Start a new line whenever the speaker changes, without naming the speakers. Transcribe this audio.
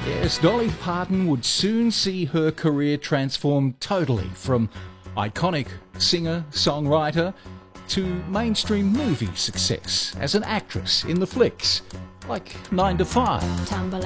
Yes, Dolly Parton would soon see her career transform totally from iconic singer-songwriter to mainstream movie success as an actress in the flicks like 9 to 5.
Tumble